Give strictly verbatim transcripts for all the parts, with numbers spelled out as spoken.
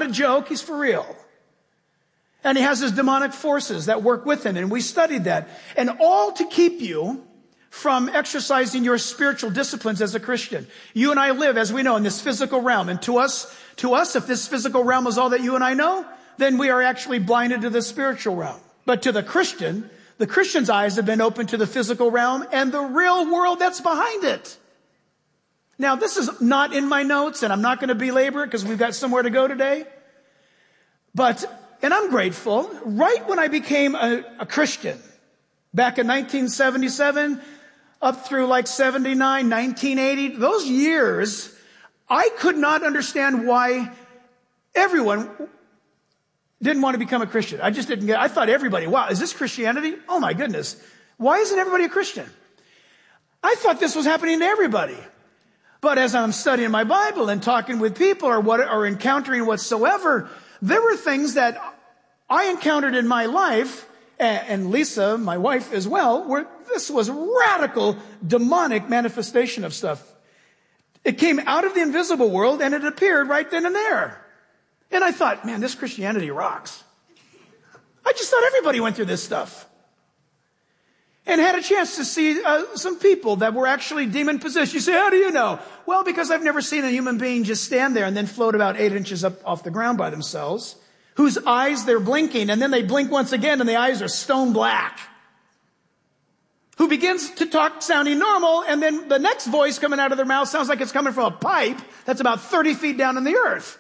a joke. He's for real. And he has his demonic forces that work with him. And we studied that. And all to keep you from exercising your spiritual disciplines as a Christian. You and I live, as we know, in this physical realm. And to us, to us, if this physical realm is all that you and I know, then we are actually blinded to the spiritual realm. But to the Christian, the Christian's eyes have been opened to the physical realm and the real world that's behind it. Now, this is not in my notes, and I'm not going to belabor it because we've got somewhere to go today. But, and I'm grateful, right when I became a, a Christian, back in nineteen seventy-seven, up through like seventy-nine, nineteen eighty, those years, I could not understand why everyone didn't want to become a Christian. I just didn't get, I thought everybody, wow, is this Christianity? Oh my goodness. Why isn't everybody a Christian? I thought this was happening to everybody. But as I'm studying my Bible and talking with people or what, or encountering whatsoever, there were things that I encountered in my life, and Lisa, my wife as well, where this was radical demonic manifestation of stuff. It came out of the invisible world and it appeared right then and there. And I thought, man, this Christianity rocks. I just thought everybody went through this stuff. And had a chance to see uh, some people that were actually demon possessed. You say, how do you know? Well, because I've never seen a human being just stand there and then float about eight inches up off the ground by themselves, whose eyes they're blinking, and then they blink once again and the eyes are stone black. Who begins to talk sounding normal, and then the next voice coming out of their mouth sounds like it's coming from a pipe that's about thirty feet down in the earth.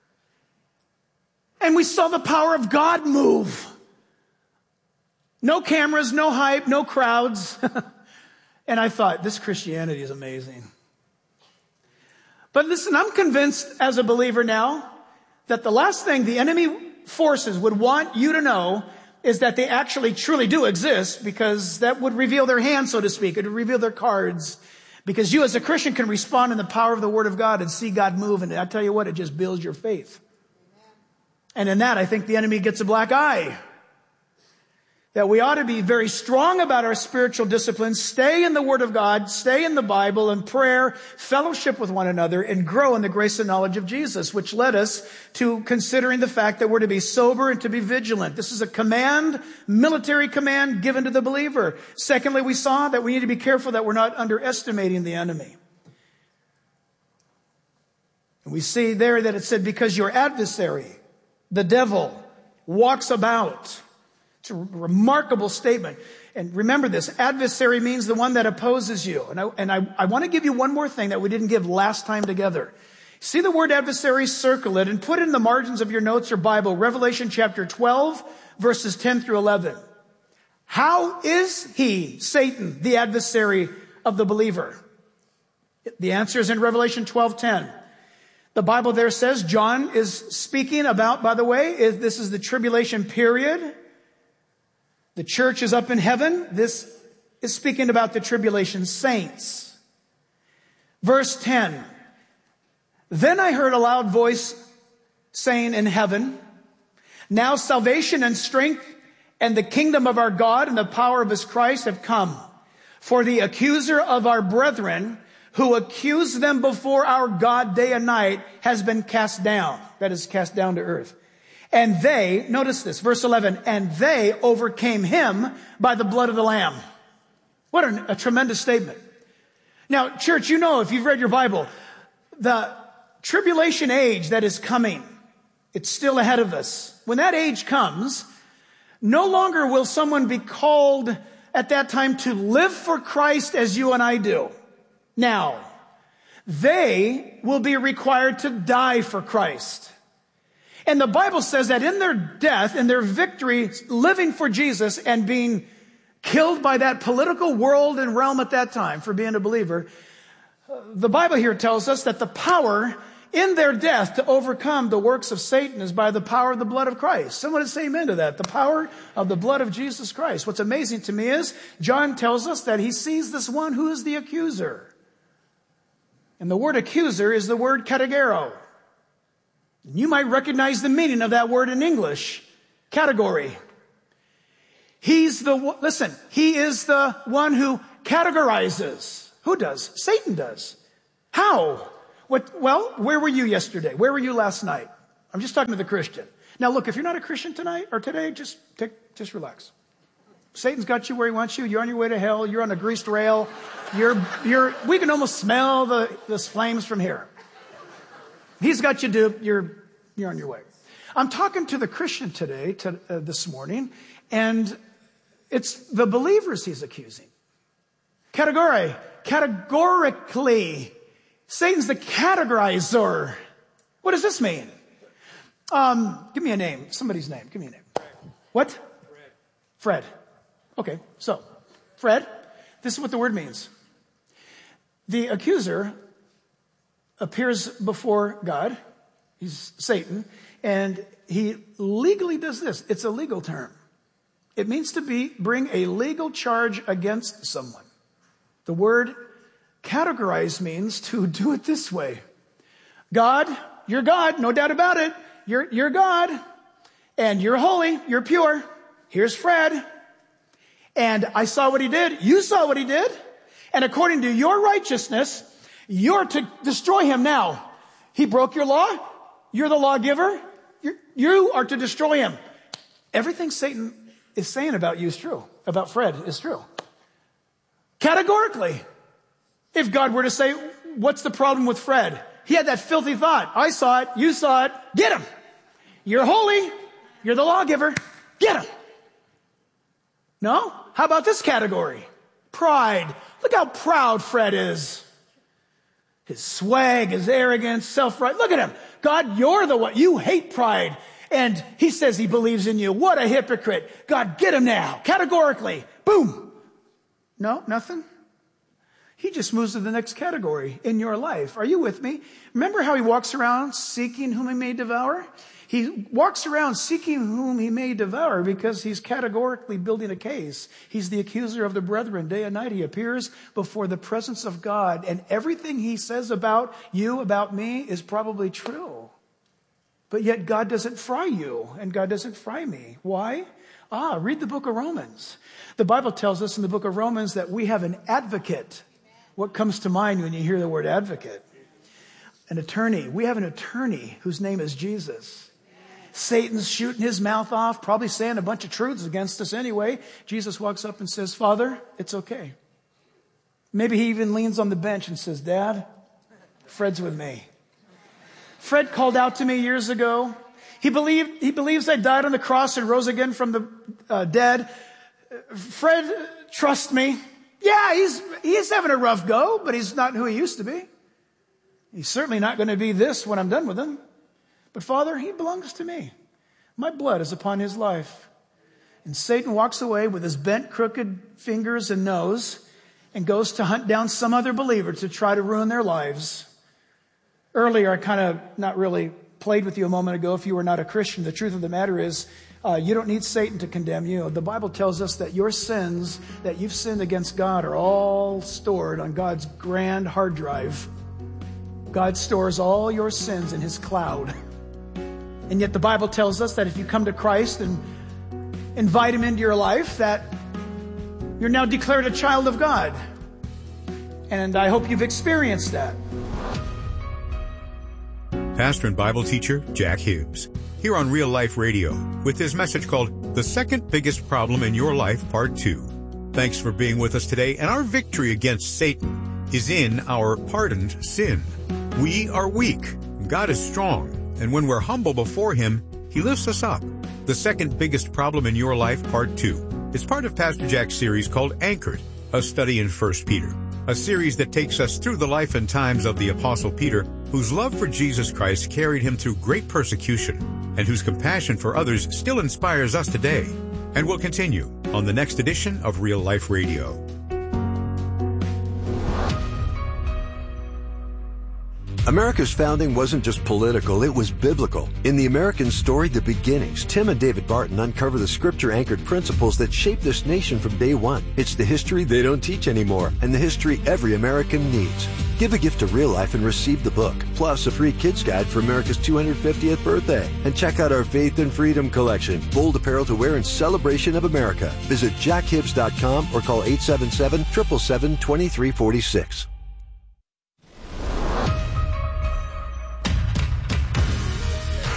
And we saw the power of God move. No cameras, no hype, no crowds. And I thought, this Christianity is amazing. But listen, I'm convinced as a believer now that the last thing the enemy forces would want you to know is that they actually truly do exist, because that would reveal their hand, so to speak. It would reveal their cards. Because you as a Christian can respond in the power of the Word of God and see God move. And I tell you what, it just builds your faith. And in that, I think the enemy gets a black eye. That we ought to be very strong about our spiritual disciplines, stay in the Word of God, stay in the Bible and prayer, fellowship with one another, and grow in the grace and knowledge of Jesus, which led us to considering the fact that we're to be sober and to be vigilant. This is a command, military command given to the believer. Secondly, we saw that we need to be careful that we're not underestimating the enemy. And we see there that it said, because your adversary, the devil, walks about. It's a remarkable statement. And remember this, adversary means the one that opposes you. And I, and I, I want to give you one more thing that we didn't give last time together. See the word adversary, circle it, and put in the margins of your notes or Bible, Revelation chapter twelve, verses ten through eleven. How is he, Satan, the adversary of the believer? The answer is in Revelation twelve ten. The Bible there says, John is speaking about, by the way, is, this is the tribulation period. The church is up in heaven. This is speaking about the tribulation saints. Verse ten. Then I heard a loud voice saying in heaven, now salvation and strength and the kingdom of our God and the power of his Christ have come. For the accuser of our brethren, who accused them before our God day and night, has been cast down. That is, cast down to earth. And they, notice this, verse eleven, and they overcame him by the blood of the Lamb. What a, a tremendous statement. Now, church, you know, if you've read your Bible, the tribulation age that is coming, it's still ahead of us. When that age comes, no longer will someone be called at that time to live for Christ as you and I do. Now, they will be required to die for Christ. And the Bible says that in their death, in their victory, living for Jesus and being killed by that political world and realm at that time for being a believer, the Bible here tells us that the power in their death to overcome the works of Satan is by the power of the blood of Christ. Someone say amen to that. The power of the blood of Jesus Christ. What's amazing to me is John tells us that he sees this one who is the accuser. And the word accuser is the word kategero. You might recognize the meaning of that word in English. Category. He's the, listen, he is the one who categorizes. Who does? Satan does. How? What? Well, where were you yesterday? Where were you last night? I'm just talking to the Christian. Now, look, if you're not a Christian tonight or today, just take, just relax. Satan's got you where he wants you. You're on your way to hell. You're on a greased rail. You're, you're, we can almost smell the, the flames from here. He's got you duped. You're, you're on your way. I'm talking to the Christian today, to, uh, this morning, and it's the believers he's accusing. Category, categorically. Satan's the categorizer. What does this mean? Um, give me a name. Somebody's name. Give me a name. What? Fred. Fred. Okay, so, Fred, this is what the word means. The accuser appears before God. He's Satan. And he legally does this. It's a legal term. It means to be bring a legal charge against someone. The word categorize means to do it this way. God, you're God, no doubt about it. You're, you're God. And you're holy. You're pure. Here's Fred. And I saw what he did. You saw what he did. And according to your righteousness, you're to destroy him now. He broke your law. You're the lawgiver. You're, you are to destroy him. Everything Satan is saying about you is true. About Fred is true. Categorically. If God were to say, what's the problem with Fred? He had that filthy thought. I saw it. You saw it. Get him. You're holy. You're the lawgiver. Get him. No? How about this category? Pride. Look how proud Fred is. His swag, his arrogance, self-right. Look at him. God, you're the one. You hate pride. And he says he believes in you. What a hypocrite. God, get him now. Categorically. Boom. No, nothing? He just moves to the next category in your life. Are you with me? Remember how he walks around seeking whom he may devour? He walks around seeking whom he may devour because he's categorically building a case. He's the accuser of the brethren. Day and night he appears before the presence of God. And everything he says about you, about me, is probably true. But yet God doesn't fry you and God doesn't fry me. Why? Ah, read the book of Romans. The Bible tells us in the book of Romans that we have an advocate. What comes to mind when you hear the word advocate? An attorney. We have an attorney whose name is Jesus. Satan's shooting his mouth off, probably saying a bunch of truths against us anyway. Jesus walks up and says, Father, it's okay. Maybe he even leans on the bench and says, Dad, Fred's with me. Fred called out to me years ago. He believed, he believes I died on the cross and rose again from the uh, dead. Fred, trust me. Yeah, he's, he's having a rough go, but he's not who he used to be. He's certainly not going to be this when I'm done with him. But Father, he belongs to me. My blood is upon his life. And Satan walks away with his bent, crooked fingers and nose and goes to hunt down some other believer to try to ruin their lives. Earlier, I kind of not really played with you a moment ago if you were not a Christian. The truth of the matter is, uh, you don't need Satan to condemn you. The Bible tells us that your sins that you've sinned against God are all stored on God's grand hard drive. God stores all your sins in his cloud. And yet the Bible tells us that if you come to Christ and invite him into your life, that you're now declared a child of God. And I hope you've experienced that. Pastor and Bible teacher Jack Hibbs, here on Real Life Radio, with his message called The Second Biggest Problem in Your Life, Part two. Thanks for being with us today, and our victory against Satan is in our pardoned sin. We are weak. God is strong. And when we're humble before him, he lifts us up. The Second Biggest Problem in Your Life, Part two. It's part of Pastor Jack's series called Anchored, a study in First Peter. A series that takes us through the life and times of the Apostle Peter, whose love for Jesus Christ carried him through great persecution, and whose compassion for others still inspires us today. And will continue on the next edition of Real Life Radio. America's founding wasn't just political, it was biblical. In the American story, The Beginnings, Tim and David Barton uncover the scripture-anchored principles that shaped this nation from day one. It's the history they don't teach anymore, and the history every American needs. Give a gift to Real Life and receive the book, plus a free kids guide for America's two hundred fiftieth birthday. And check out our Faith and Freedom collection, bold apparel to wear in celebration of America. Visit jack hibbs dot com or call eight seven seven, seven seven seven, two three four six.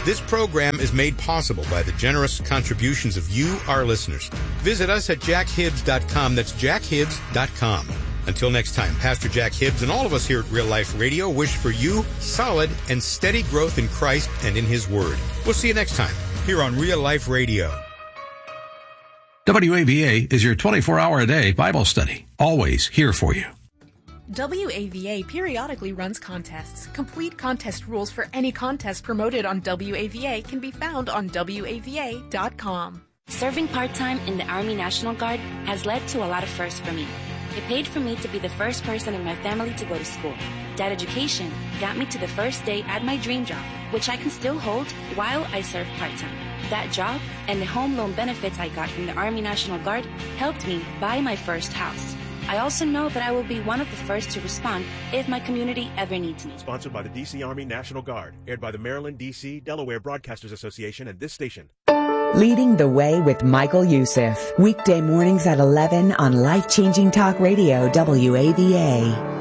This program is made possible by the generous contributions of you, our listeners. Visit us at jack hibbs dot com. That's jack hibbs dot com. Until next time, Pastor Jack Hibbs and all of us here at Real Life Radio wish for you solid and steady growth in Christ and in His Word. We'll see you next time here on Real Life Radio. W A V A is your twenty-four hour a day Bible study, always here for you. W A V A periodically runs contests. Complete contest rules for any contest promoted on W A V A can be found on W A V A dot com. Serving part-time in the Army National Guard has led to a lot of firsts for me. It paid for me to be the first person in my family to go to school. That education got me to the first day at my dream job, which I can still hold while I serve part-time. That job and the home loan benefits I got from the Army National Guard helped me buy my first house. I also know that I will be one of the first to respond if my community ever needs me. Sponsored by the D C Army National Guard, aired by the Maryland, D C, Delaware Broadcasters Association and this station. Leading the Way with Michael Youssef. Weekday mornings at eleven on Life-Changing Talk Radio, W A V A.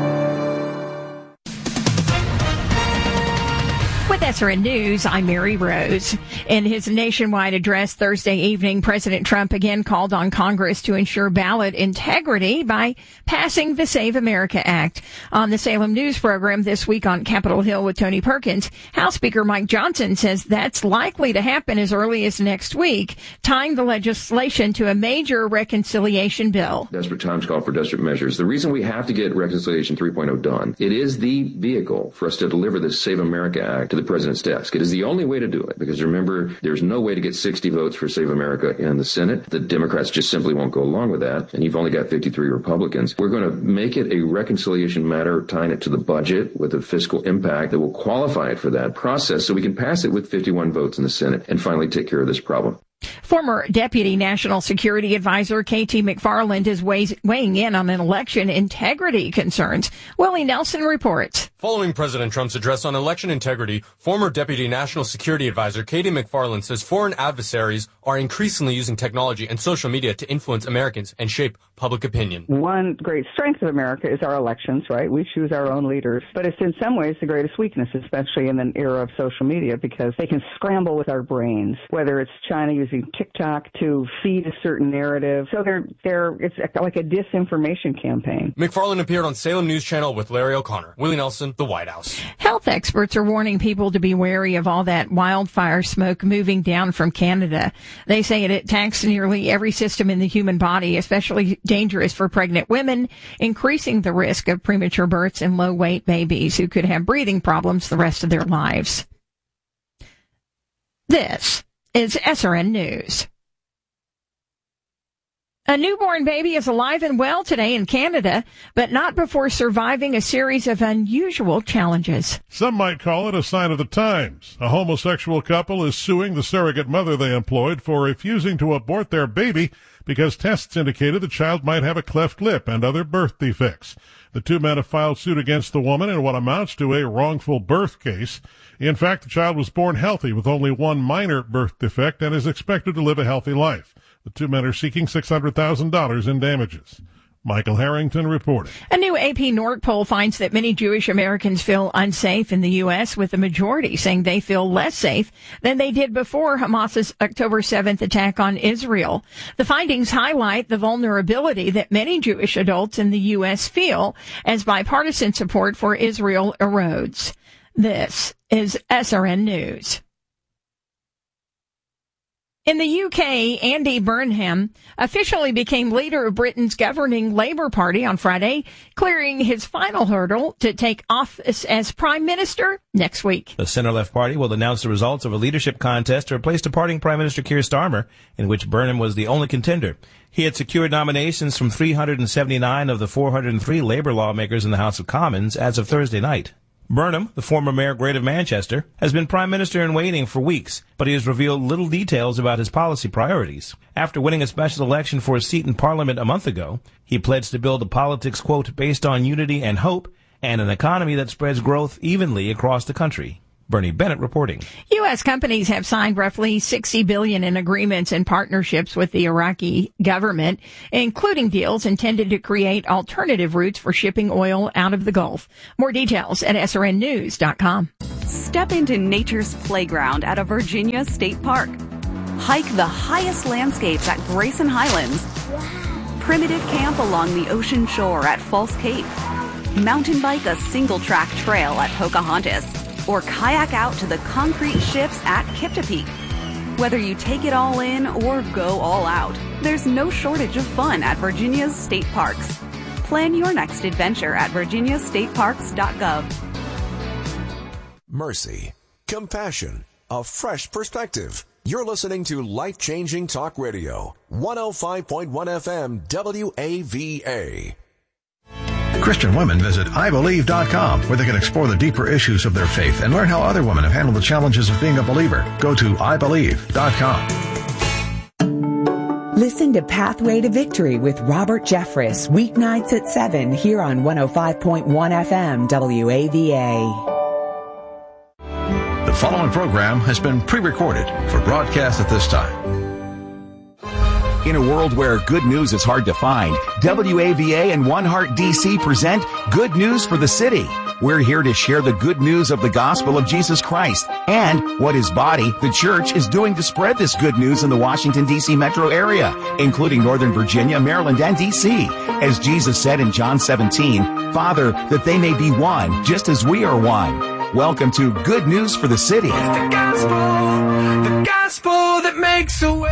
With S R N News, I'm Mary Rose. In his nationwide address Thursday evening, President Trump again called on Congress to ensure ballot integrity by passing the Save America Act. On the Salem News program this week on Capitol Hill with Tony Perkins, House Speaker Mike Johnson says that's likely to happen as early as next week, tying the legislation to a major reconciliation bill. Desperate times call for desperate measures. The reason we have to get Reconciliation three point oh done, it is the vehicle for us to deliver this Save America Act to the president's desk. It is the only way to do it, because remember, there's no way to get sixty votes for Save America in the Senate. The Democrats just simply won't go along with that, and you've only got fifty-three Republicans. We're going to make it a reconciliation matter, tying it to the budget with a fiscal impact that will qualify it for that process so we can pass it with fifty-one votes in the Senate and finally take care of this problem. Former Deputy National Security Advisor K T McFarland is weighing in on election integrity concerns. Willie Nelson reports. Following President Trump's address on election integrity, former Deputy National Security Advisor K T McFarland says foreign adversaries are increasingly using technology and social media to influence Americans and shape public opinion. One great strength of America is our elections, right? We choose our own leaders. But it's in some ways the greatest weakness, especially in an era of social media, because they can scramble with our brains, whether it's China using TikTok to feed a certain narrative. So they're, they're, it's like a disinformation campaign. McFarland appeared on Salem News Channel with Larry O'Connor. Willie Nelson, the White House. Health experts are warning people to be wary of all that wildfire smoke moving down from Canada. They say it attacks nearly every system in the human body, especially dangerous for pregnant women, increasing the risk of premature births and low-weight babies who could have breathing problems the rest of their lives. This is S R N News. A newborn baby is alive and well today in Canada, but not before surviving a series of unusual challenges. Some might call it a sign of the times. A homosexual couple is suing the surrogate mother they employed for refusing to abort their baby because tests indicated the child might have a cleft lip and other birth defects. The two men have filed suit against the woman in what amounts to a wrongful birth case. In fact, the child was born healthy with only one minor birth defect and is expected to live a healthy life. The two men are seeking six hundred thousand dollars in damages. Michael Harrington reporting. A new A P North poll finds that many Jewish Americans feel unsafe in the U S, with the majority saying they feel less safe than they did before Hamas's October seventh attack on Israel. The findings highlight the vulnerability that many Jewish adults in the U S feel as bipartisan support for Israel erodes. This is S R N News. In the U K, Andy Burnham officially became leader of Britain's governing Labour Party on Friday, clearing his final hurdle to take office as Prime Minister next week. The centre-left party will announce the results of a leadership contest to replace departing Prime Minister Keir Starmer, in which Burnham was the only contender. He had secured nominations from three hundred seventy-nine of the four hundred three Labour lawmakers in the House of Commons as of Thursday night. Burnham, the former Mayor Great of Manchester, has been Prime Minister in waiting for weeks, but he has revealed little details about his policy priorities. After winning a special election for a seat in Parliament a month ago, he pledged to build a politics, quote, based on unity and hope, and an economy that spreads growth evenly across the country. Bernie Bennett reporting. U S companies have signed roughly sixty billion dollars in agreements and partnerships with the Iraqi government, including deals intended to create alternative routes for shipping oil out of the Gulf. More details at S R N news dot com. Step into nature's playground at a Virginia state park. Hike the highest landscapes at Grayson Highlands. Primitive camp along the ocean shore at False Cape. Mountain bike a single-track trail at Pocahontas. Or kayak out to the concrete ships at Kipta Peak. Whether you take it all in or go all out, there's no shortage of fun at Virginia's state parks. Plan your next adventure at virginia state parks dot gov. Mercy, compassion, a fresh perspective. You're listening to Life-Changing Talk Radio, one oh five point one F M W A V A. Christian women visit I believe dot com, where they can explore the deeper issues of their faith and learn how other women have handled the challenges of being a believer. Go to I believe dot com. Listen to Pathway to Victory with Robert Jeffress, weeknights at seven here on one oh five point one F M W A V A. The following program has been pre-recorded for broadcast at this time. In a world where good news is hard to find, W A V A and One Heart D C present Good News for the City. We're here to share the good news of the gospel of Jesus Christ and what his body, the church, is doing to spread this good news in the Washington, D C metro area, including Northern Virginia, Maryland, and D C. As Jesus said in John seventeen, Father, that they may be one, just as we are one. Welcome to Good News for the City. It's the gospel, the gospel that makes a way.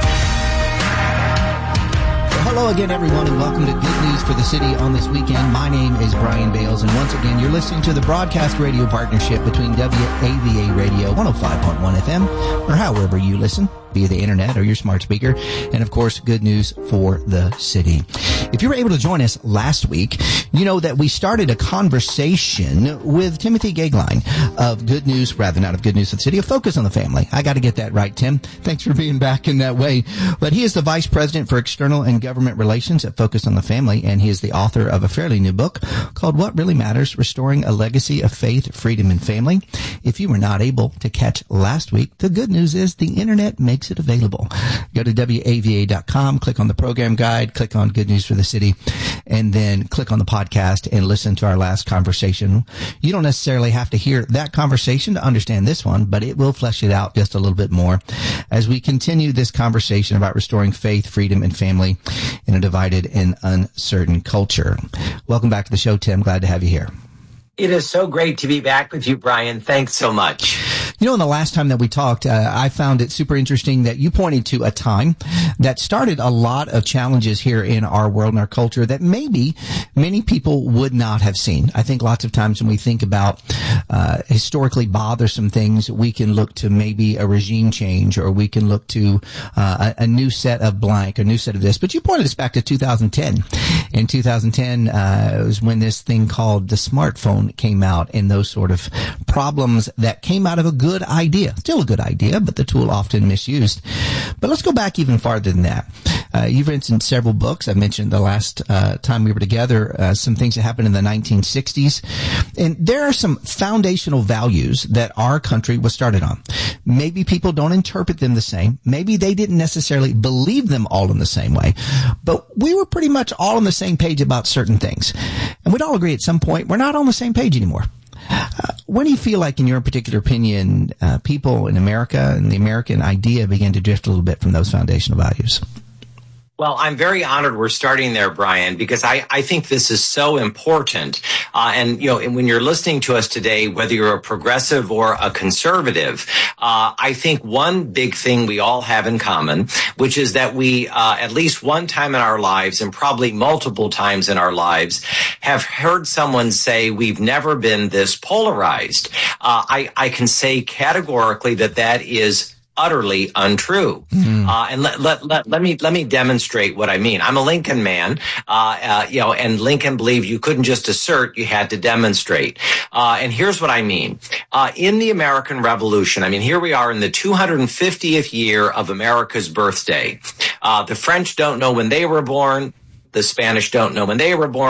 Hello again, everyone, and welcome to Good News for the City on this weekend. My name is Brian Bales, and once again, you're listening to the broadcast radio partnership between W A V A Radio one oh five point one F M, or however you listen, via the internet or your smart speaker, and of course, Good News for the City. If you were able to join us last week, you know that we started a conversation with Timothy Gagline of Good News, rather not of Good News for the City, of Focus on the Family. I got to get that right, Tim. Thanks for being back in that way. But he is the Vice President for External and Government Relations at Focus on the Family, and he is the author of a fairly new book called What Really Matters, Restoring a Legacy of Faith, Freedom, and Family. If you were not able to catch last week, the good news is the internet makes it available. Go to W A V A dot com, click on the program guide, click on Good News for the City, and then click on the podcast and listen to our last conversation. You don't necessarily have to hear that conversation to understand this one, but it will flesh it out just a little bit more as we continue this conversation about restoring faith, freedom, and family in a divided and uncertain culture. Welcome back to the show, Tim. Glad to have you here. It is so great to be back with you, Brian. Thanks so much. You know, in the last time that we talked, uh, I found it super interesting that you pointed to a time that started a lot of challenges here in our world and our culture that maybe many people would not have seen. I think lots of times when we think about uh, historically bothersome things, we can look to maybe a regime change, or we can look to uh, a, a new set of blank, a new set of this. But you pointed us back to two thousand ten. In two thousand ten, uh, it was when this thing called the smartphone came out, and those sort of problems that came out of a good idea. Still a good idea, but the tool often misused. But let's go back even farther than that. Uh, you've written several books. I mentioned the last uh, time we were together, uh, some things that happened in the nineteen sixties. And there are some foundational values that our country was started on. Maybe people don't interpret them the same. Maybe they didn't necessarily believe them all in the same way. But we were pretty much all on the same page about certain things. And we'd all agree at some point we're not on the same page anymore. Uh, when do you feel like, in your particular opinion, uh, people in America and the American idea began to drift a little bit from those foundational values? Well, I'm very honored we're starting there, Brian, because I, I think this is so important. Uh, and, you know, when you're listening to us today, whether you're a progressive or a conservative, uh, I think one big thing we all have in common, which is that we, uh, at least one time in our lives, and probably multiple times in our lives, have heard someone say we've never been this polarized. Uh, I, I can say categorically that that is utterly untrue. Mm. Uh, and let, let, let, let me, let me demonstrate what I mean. I'm a Lincoln man, uh, uh, you know, and Lincoln believed you couldn't just assert, you had to demonstrate. Uh, and here's what I mean. Uh, in the American Revolution, I mean, here we are in the two hundred fiftieth year of America's birthday. Uh, the French don't know when they were born. The Spanish don't know when they were born.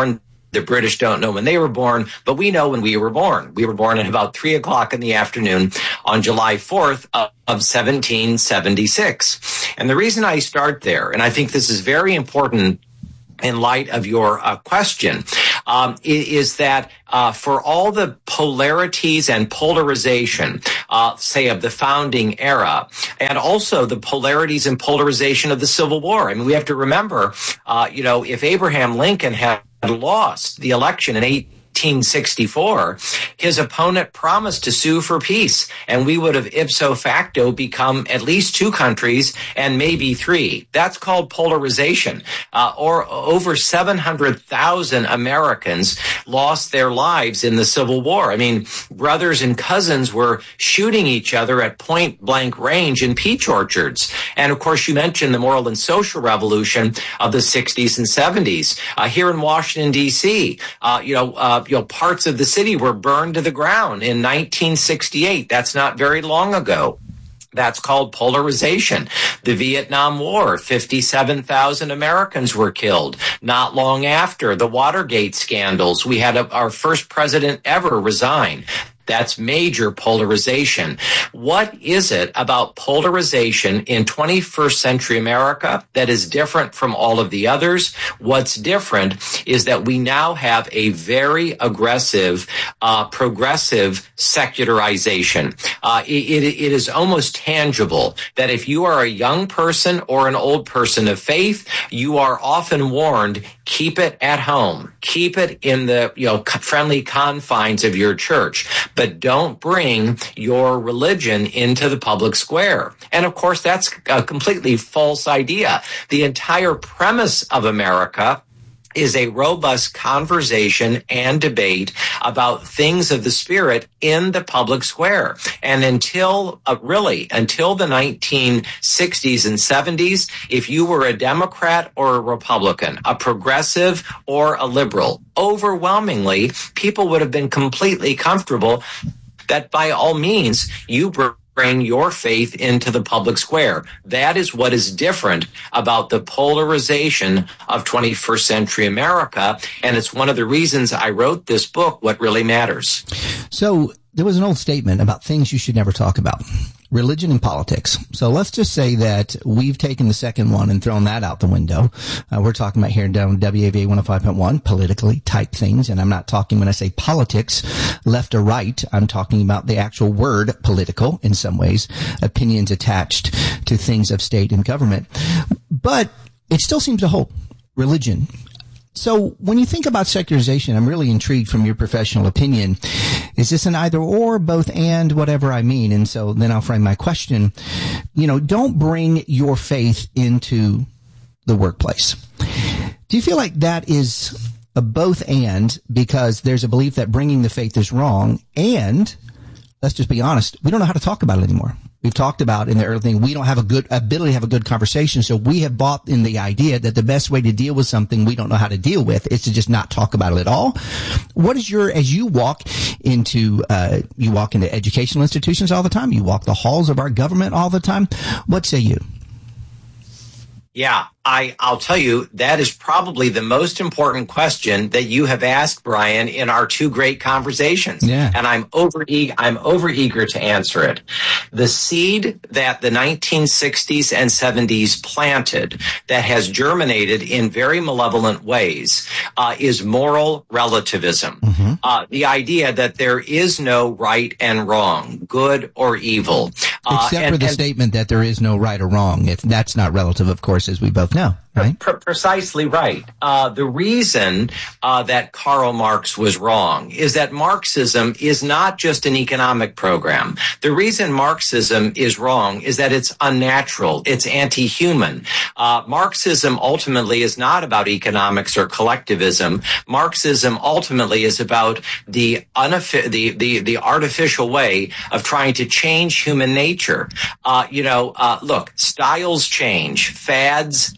The British don't know when they were born, but we know when we were born. We were born at about three o'clock in the afternoon on July fourth of, of seventeen seventy-six. And the reason I start there, and I think this is very important in light of your uh, question, um, is that uh, for all the polarities and polarization, uh, say, of the founding era, and also the polarities and polarization of the Civil War. I mean, we have to remember, uh, you know, if Abraham Lincoln had lost the election in eighteen sixty-four, his opponent promised to sue for peace, and we would have ipso facto become at least two countries and maybe three. That's called polarization. Uh, or over seven hundred thousand Americans lost their lives in the Civil War. I mean, brothers and cousins were shooting each other at point blank range in peach orchards. And of course, you mentioned the moral and social revolution of the sixties and seventies. Uh, here in Washington, D C, uh, you know, uh, you know, parts of the city were burned to the ground in nineteen sixty-eight. That's not very long ago. That's called polarization. The Vietnam War, fifty-seven thousand Americans were killed. Not long after the Watergate scandals, we had a, our first president ever resign. That's major polarization. What is it about polarization in twenty-first century America that is different from all of the others? What's different is that we now have a very aggressive, uh, progressive secularization. Uh, it, it, it is almost tangible that if you are a young person or an old person of faith, you are often warned, keep it at home. Keep it in the, you know, friendly confines of your church, but don't bring your religion into the public square. And of course, that's a completely false idea. The entire premise of America is a robust conversation and debate about things of the spirit in the public square. And until, uh, really, until the nineteen sixties and seventies, if you were a Democrat or a Republican, a progressive or a liberal, overwhelmingly, people would have been completely comfortable that by all means, you bring bring your faith into the public square. That is what is different about the polarization of twenty-first century America. And it's one of the reasons I wrote this book, What Really Matters. So there was an old statement about things you should never talk about. Religion and politics. So let's just say that we've taken the second one and thrown that out the window. Uh, we're talking about here down W A V A one oh five point one, politically type things. And I'm not talking, when I say politics, left or right, I'm talking about the actual word political in some ways, opinions attached to things of state and government. But it still seems to hold. Religion. So when you think about secularization, I'm really intrigued from your professional opinion. Is this an either or, both and, whatever I mean? And so then I'll frame my question. You know, don't bring your faith into the workplace. Do you feel like that is a both and, because there's a belief that bringing the faith is wrong, and let's just be honest, we don't know how to talk about it anymore. We've talked about in the early thing, we don't have a good ability to have a good conversation. So we have bought in the idea that the best way to deal with something we don't know how to deal with is to just not talk about it at all. What is your, as you walk into, uh, you walk into educational institutions all the time, you walk the halls of our government all the time, what say you? Yeah, I, I'll tell you, that is probably the most important question that you have asked, Brian, in our two great conversations. Yeah. And I'm over eager, I'm over eager to answer it. The seed that the nineteen sixties and seventies planted that has germinated in very malevolent ways uh, is moral relativism. Mm-hmm. Uh, the idea that there is no right and wrong, good or evil. Uh, Except and, for the and, statement that there is no right or wrong. If that's not relative, of course, as we both know, right? Pre- precisely right. Uh, the reason uh, that Karl Marx was wrong is that Marxism is not just an economic program. The reason Marxism is wrong is that it's unnatural. It's anti-human. Uh, Marxism ultimately is not about economics or collectivism. Marxism ultimately is about the, unaf- the, the, the artificial way of trying to change human nature. Uh, you know, uh, look, styles change, fads change.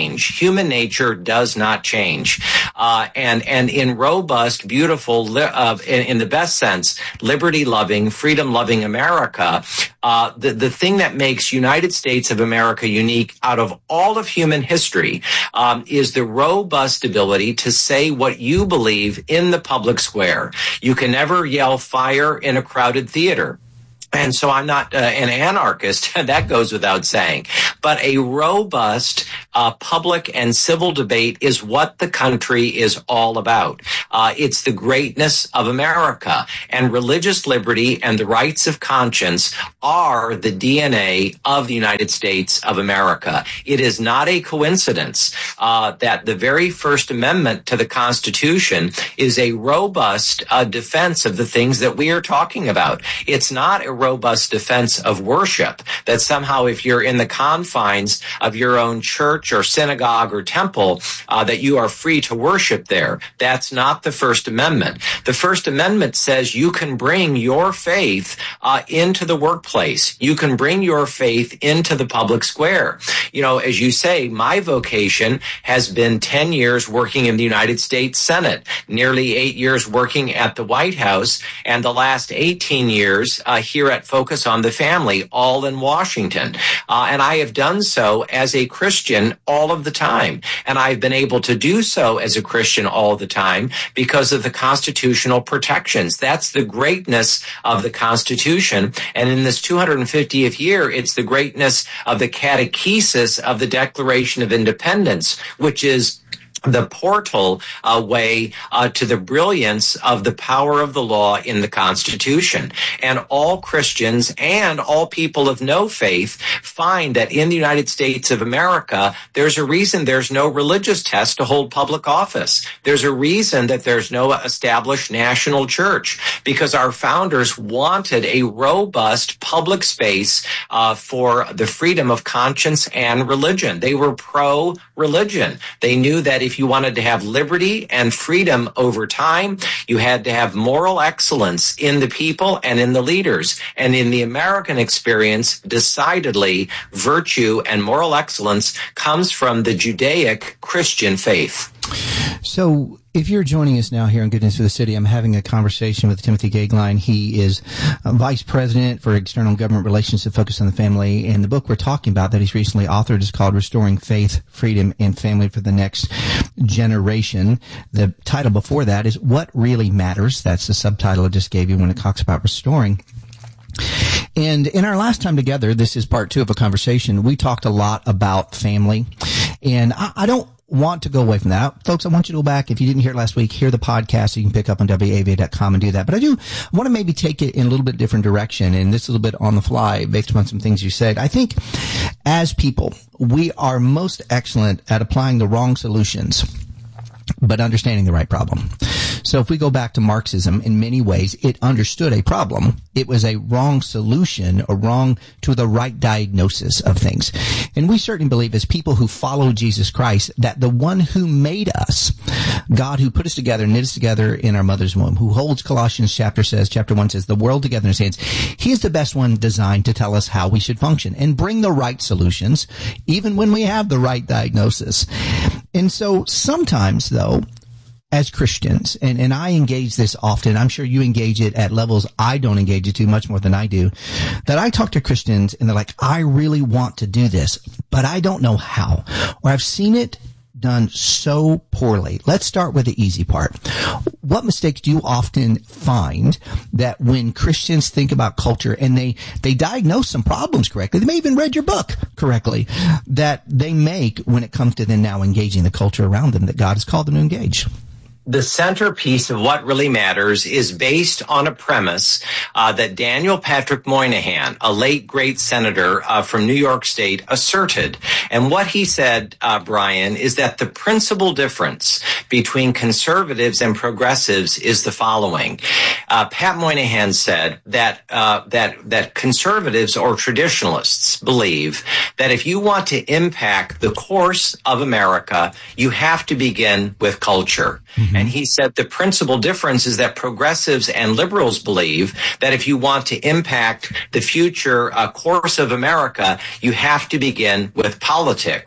change. Human nature does not change. Uh, and, and in robust, beautiful, li- uh, in, in the best sense, liberty-loving, freedom-loving America, uh, the, the thing that makes United States of America unique out of all of human history um, is the robust ability to say what you believe in the public square. You can never yell fire in a crowded theater. And so I'm not uh, an anarchist, that goes without saying. But a robust uh, public and civil debate is what the country is all about. Uh, it's the greatness of America. And religious liberty and the rights of conscience are the D N A of the United States of America. It is not a coincidence uh, that the very First Amendment to the Constitution is a robust uh, defense of the things that we are talking about. It's not a robust defense of worship, that somehow if you're in the confines of your own church or synagogue or temple, uh, that you are free to worship there. That's not the First Amendment. The First Amendment says you can bring your faith uh, into the workplace. You can bring your faith into the public square. You know, as you say, my vocation has been ten years working in the United States Senate, nearly eight years working at the White House, and the last eighteen years uh, here at Focus on the Family, all in Washington. Uh, and I have done so as a Christian all of the time. And I've been able to do so as a Christian all the time because of the constitutional protections. That's the greatness of the Constitution. And in this two hundred fiftieth year, it's the greatness of the catechesis of the Declaration of Independence, which is the portal uh, way uh, to the brilliance of the power of the law in the Constitution. And all Christians and all people of no faith find that in the United States of America, there's a reason there's no religious test to hold public office. There's a reason that there's no established national church, because our founders wanted a robust public space uh, for the freedom of conscience and religion. They were pro-religion. They knew that if you wanted to have liberty and freedom over time, you had to have moral excellence in the people and in the leaders. And in the American experience, decidedly, virtue and moral excellence comes from the Judaic Christian faith. So if you're joining us now here on Good News for the City, I'm having a conversation with Timothy Goeglein. He is uh, Vice President for External Government Relations at Focus on the Family. And the book we're talking about that he's recently authored is called Restoring Faith, Freedom, and Family for the Next Generation. The title before that is What Really Matters. That's the subtitle I just gave you when it talks about restoring. And in our last time together, this is part two of a conversation, we talked a lot about family. And I, I don't want to go away from that. Folks, I want you to go back. If you didn't hear it last week, hear the podcast. You can pick up on W A V A dot com and do that. But I do want to maybe take it in a little bit different direction, and this a little bit on the fly based upon some things you said. I think as people, we are most excellent at applying the wrong solutions, but understanding the right problem. So if we go back to Marxism, in many ways, it understood a problem. It was a wrong solution, or wrong to the right diagnosis of things. And we certainly believe as people who follow Jesus Christ that the one who made us, God who put us together, knit us together in our mother's womb, who holds Colossians chapter says, chapter one says, the world together in his hands, he is the best one designed to tell us how we should function and bring the right solutions, even when we have the right diagnosis. And so sometimes, though, as Christians, and, and I engage this often, I'm sure you engage it at levels I don't engage it to much more than I do, that I talk to Christians and they're like, I really want to do this, but I don't know how, or I've seen it done so poorly. Let's start with the easy part. What mistakes do you often find that when Christians think about culture and they, they diagnose some problems correctly, they may even read your book correctly, that they make when it comes to then now engaging the culture around them that God has called them to engage? The centerpiece of What Really Matters is based on a premise uh, that Daniel Patrick Moynihan, a late great senator uh, from New York State, asserted. And what he said, uh, Brian, is that the principal difference between conservatives and progressives is the following. Uh, Pat Moynihan said that uh, that that conservatives or traditionalists believe that if you want to impact the course of America, you have to begin with culture. Mm-hmm. And he said the principal difference is that progressives and liberals believe that if you want to impact the future uh, course of America, you have to begin with politics.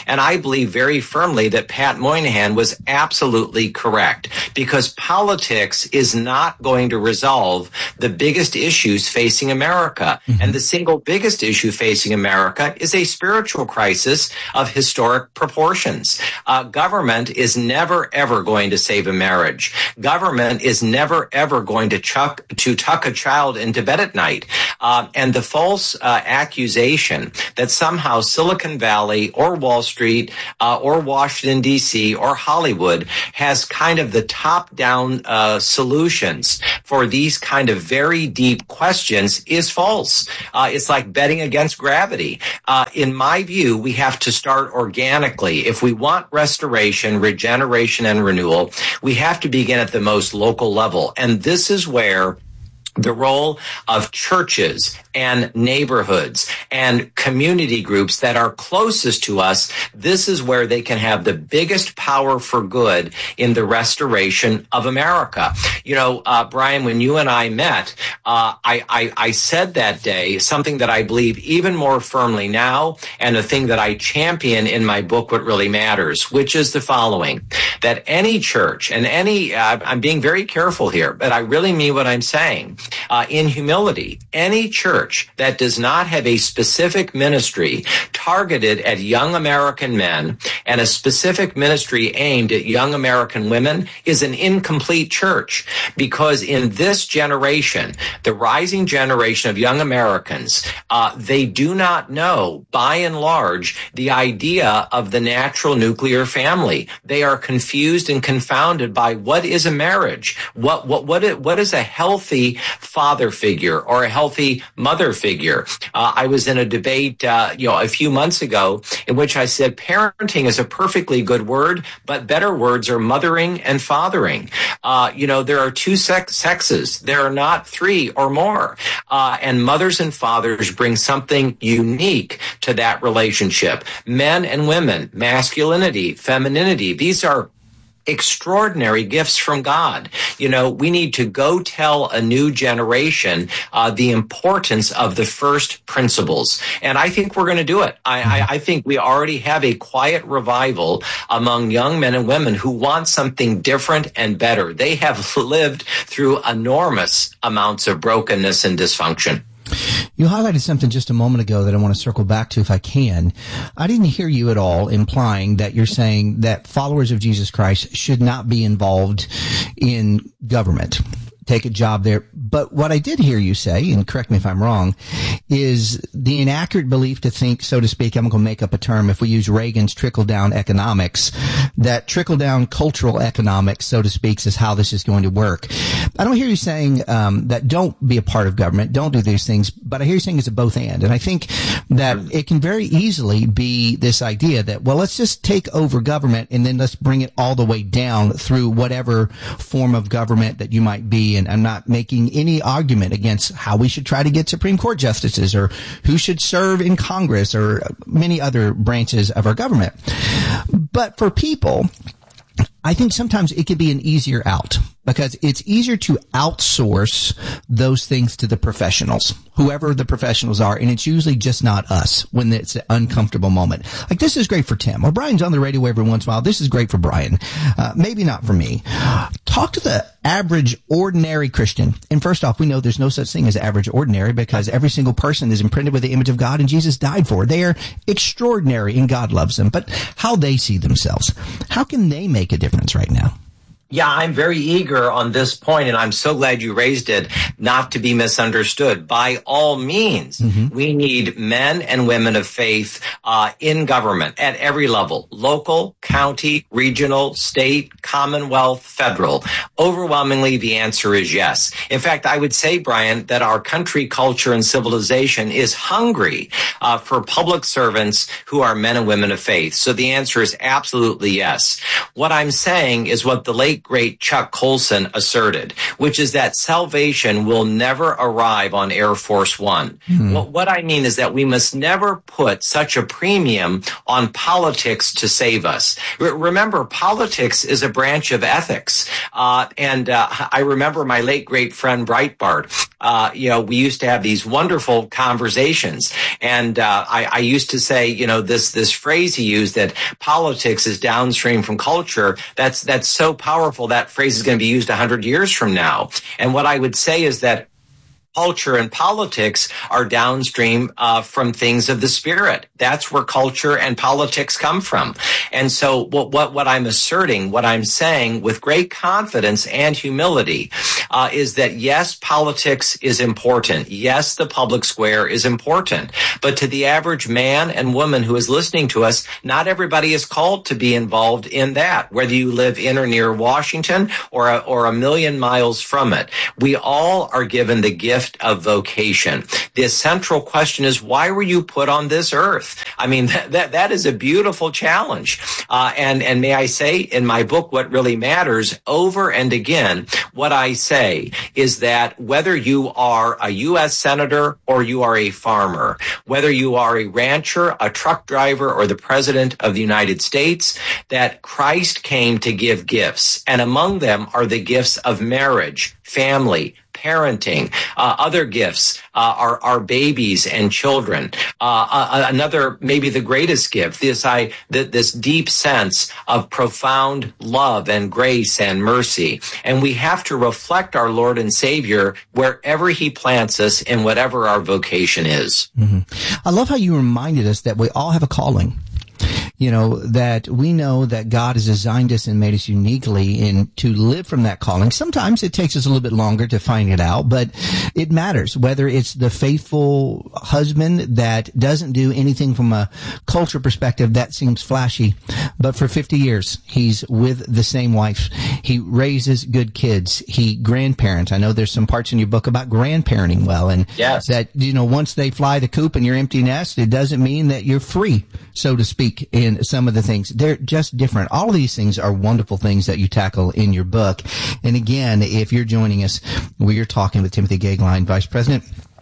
And I believe very firmly that Pat Moynihan was absolutely correct, because politics is not going to resolve the biggest issues facing America. Mm-hmm. And the single biggest issue facing America is a spiritual crisis of historic proportions. Uh, government is never, ever going to save a marriage. Government is never, ever going to chuck, to tuck a child into bed at night. Uh, and the false uh, accusation that somehow Silicon Valley or Wall Street uh, or Washington, D C or Hollywood has kind of the top-down uh, solutions for these kind of very deep questions is false. Uh, it's like betting against gravity. Uh, in my view, we have to start organically. If we want restoration, regeneration, and renewal, we have to begin at the most local level. And this is where the role of churches and neighborhoods and community groups that are closest to us, this is where they can have the biggest power for good in the restoration of America. You know, uh, Brian, when you and I met, uh, I, I, I said that day something that I believe even more firmly now, and a thing that I champion in my book, What Really Matters, which is the following, that any church and any, uh, I'm being very careful here, but I really mean what I'm saying. Uh, in humility, any church that does not have a specific ministry targeted at young American men and a specific ministry aimed at young American women is an incomplete church. Because in this generation, the rising generation of young Americans, uh, they do not know, by and large, the idea of the natural nuclear family. They are confused and confounded by what is a marriage, what what what is, what is a healthy father figure or a healthy mother figure. Uh, I was in a debate, uh, you know, a few months ago in which I said parenting is a perfectly good word, but better words are mothering and fathering. Uh, you know, there are two sex- sexes. There are not three or more. Uh, and mothers and fathers bring something unique to that relationship. Men and women, masculinity, femininity, these are extraordinary gifts from God. You know, we need to go tell a new generation uh, the importance of the first principles. And I think we're going to do it. I, I, I think we already have a quiet revival among young men and women who want something different and better. They have lived through enormous amounts of brokenness and dysfunction. You highlighted something just a moment ago that I want to circle back to if I can. I didn't hear you at all implying that you're saying that followers of Jesus Christ should not be involved in government, take a job there. But what I did hear you say, and correct me if I'm wrong, is the inaccurate belief to think, so to speak, I'm going to make up a term, if we use Reagan's trickle-down economics, that trickle-down cultural economics, so to speak, is how this is going to work. I don't hear you saying um, that don't be a part of government, don't do these things, but I hear you saying it's a both and. And I think that it can very easily be this idea that, well, let's just take over government and then let's bring it all the way down through whatever form of government that you might be. And I'm not making any argument against how we should try to get Supreme Court justices or who should serve in Congress or many other branches of our government. But for people, I think sometimes it could be an easier out because it's easier to outsource those things to the professionals, whoever the professionals are, and it's usually just not us when it's an uncomfortable moment. Like, this is great for Tim. Well, Brian's on the radio every once in a while. This is great for Brian. Uh, maybe not for me. Talk to the average, ordinary Christian. And first off, we know there's no such thing as average ordinary because every single person is imprinted with the image of God and Jesus died for. They are extraordinary and God loves them. But how they see themselves, how can they make a difference right now? Yeah, I'm very eager on this point, and I'm so glad you raised it, not to be misunderstood. By all means, mm-hmm. we need men and women of faith uh, in government at every level, local, county, regional, state, commonwealth, federal. Overwhelmingly, the answer is yes. In fact, I would say, Brian, that our country, culture, and civilization is hungry uh, for public servants who are men and women of faith. So the answer is absolutely yes. What I'm saying is what the late late, great Chuck Colson asserted, which is that salvation will never arrive on Air Force One. Mm-hmm. What, what I mean is that we must never put such a premium on politics to save us. R- remember, politics is a branch of ethics. Uh, and uh, I remember my late, great friend Breitbart. Uh, you know, we used to have these wonderful conversations. And uh, I, I used to say, you know, this this phrase he used, that politics is downstream from culture. That's that's so powerful. That phrase is going to be used a hundred years from now. And what I would say is that culture and politics are downstream uh, from things of the spirit. That's where culture and politics come from. And so what, what, what I'm asserting, what I'm saying with great confidence and humility uh, is that yes, politics is important. Yes, the public square is important. But to the average man and woman who is listening to us, not everybody is called to be involved in that, whether you live in or near Washington or a, or a million miles from it. We all are given the gift of vocation. The central question is, why were you put on this earth? I mean, that that, that is a beautiful challenge. Uh, and, and may I say, in my book, What Really Matters, over and again, what I say is that whether you are a U S senator or you are a farmer, whether you are a rancher, a truck driver, or the president of the United States, that Christ came to give gifts. And among them are the gifts of marriage, family, parenting, uh, other gifts uh, are are babies and children. Uh, uh, another, maybe the greatest gift, this I th- this deep sense of profound love and grace and mercy. And we have to reflect our Lord and Savior wherever He plants us in whatever our vocation is. Mm-hmm. I love how you reminded us that we all have a calling. You know, that we know that God has designed us and made us uniquely in to live from that calling. Sometimes it takes us a little bit longer to find it out, but it matters whether it's the faithful husband that doesn't do anything from a culture perspective that seems flashy, but for fifty years, he's with the same wife. He raises good kids. He grandparents. I know there's some parts in your book about grandparenting well, and yes. that, you know, once they fly the coop and you're empty nest, it doesn't mean that you're free, so to speak, in some of the things. They're just different. All of these things are wonderful things that you tackle in your book. And again, if you're joining us, we are talking with Timothy Goeglein, Vice President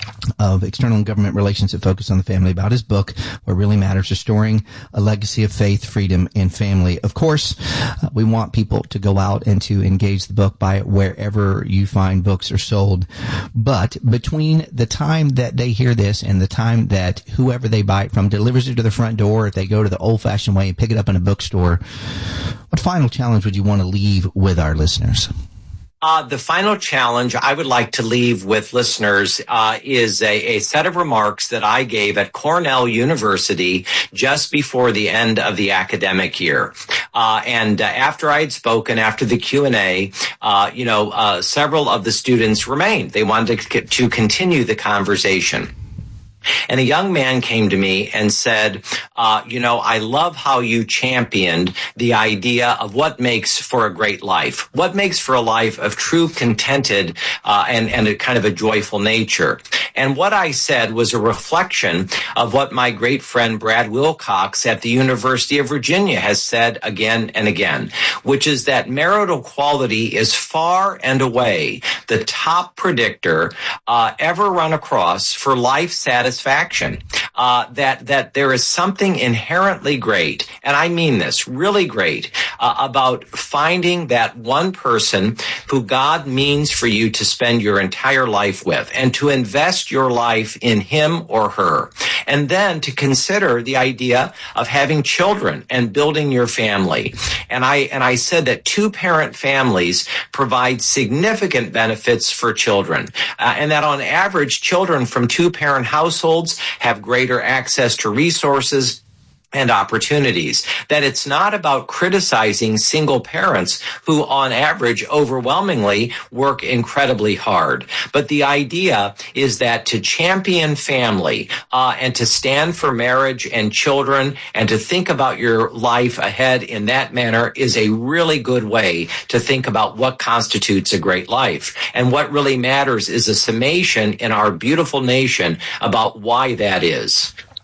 of External and Government Relations at Focus on the Family, about his book, What Really Matters, Restoring a Legacy of Faith, Freedom, and Family. Of course, uh, we want people to go out and to engage the book, buy it wherever you find books are sold. But between the time that they hear this and the time that whoever they buy it from delivers it to the front door, if they go to the old-fashioned way and pick it up in a bookstore, what final challenge would you want to leave with our listeners? Uh, the final challenge I would like to leave with listeners uh, is a, a set of remarks that I gave at Cornell University just before the end of the academic year. Uh, and uh, after I had spoken, after the Q and A, uh, you know, uh, several of the students remained. They wanted to, to continue the conversation. And a young man came to me and said, uh, you know, I love how you championed the idea of what makes for a great life, what makes for a life of true contented uh, and, and a kind of a joyful nature. And what I said was a reflection of what my great friend Brad Wilcox at the University of Virginia has said again and again, which is that marital quality is far and away the top predictor uh, ever run across for life satisfaction. Satisfaction, uh, that that there is something inherently great, and I mean this, really great, uh, about finding that one person who God means for you to spend your entire life with, and to invest your life in him or her, and then to consider the idea of having children and building your family. And I and I said that two-parent families provide significant benefits for children, uh, and that on average, children from two-parent households have greater access to resources and opportunities, that it's not about criticizing single parents who on average overwhelmingly work incredibly hard. But the idea is that to champion family uh, and to stand for marriage and children and to think about your life ahead in that manner is a really good way to think about what constitutes a great life. And what really matters is a summation in our beautiful nation about why that is.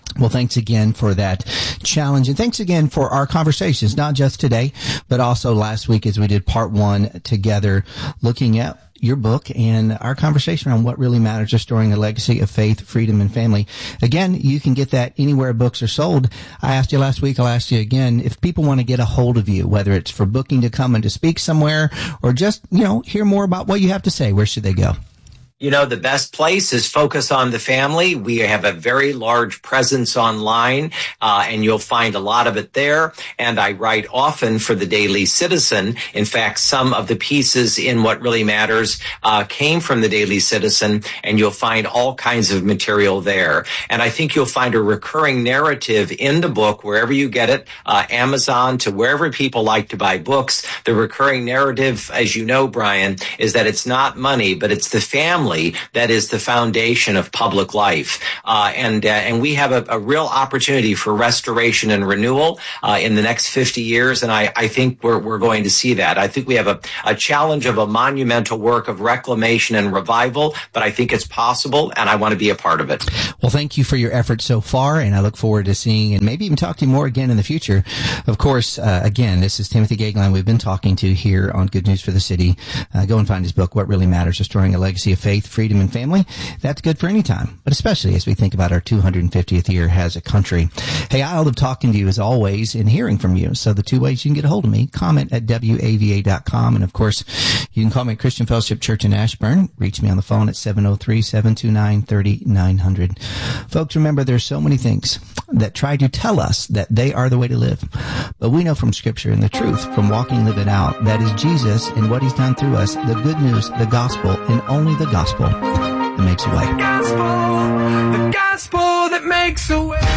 Well, thanks again for that challenge. And thanks again for our conversations, not just today, but also last week as we did part one together, looking at your book and our conversation on what really matters, restoring a legacy of faith, freedom, and family. Again, you can get that anywhere books are sold. I asked you last week, I'll ask you again, if people want to get a hold of you, whether it's for booking to come and to speak somewhere or just, you know, hear more about what you have to say, where should they go? You know, the best place is Focus on the Family. We have a very large presence online, uh, and you'll find a lot of it there. And I write often for the Daily Citizen. In fact, some of the pieces in What Really Matters uh, came from the Daily Citizen, and you'll find all kinds of material there. And I think you'll find a recurring narrative in the book, wherever you get it, uh, Amazon to wherever people like to buy books. The recurring narrative, as you know, Brian, is that it's not money, but it's the family that is the foundation of public life. Uh, and uh, and we have a, a real opportunity for restoration and renewal uh, in the next fifty years. And I, I think we're we're going to see that. I think we have a, a challenge of a monumental work of reclamation and revival, but I think it's possible, and I want to be a part of it. Well, thank you for your efforts so far, and I look forward to seeing and maybe even talk to you more again in the future. Of course, uh, again, this is Timothy Gagline we've been talking to here on Good News for the City. Uh, go and find his book, What Really Matters, Restoring a Legacy of Faith, Freedom, and Family. That's good for any time, but especially as we think about our two hundred fiftieth year as a country. Hey, I love talking to you as always and hearing from you. So the two ways you can get a hold of me, comment at W A V A dot com. And of course, you can call me at Christian Fellowship Church in Ashburn. Reach me on the phone at seven oh three, seven two nine, three nine zero zero. Folks, remember there's so many things that try to tell us that they are the way to live. But we know from Scripture and the truth from walking, live it out, that is Jesus and what he's done through us, the good news, the gospel, and only the gospel that makes a way. The gospel, the gospel that makes a way.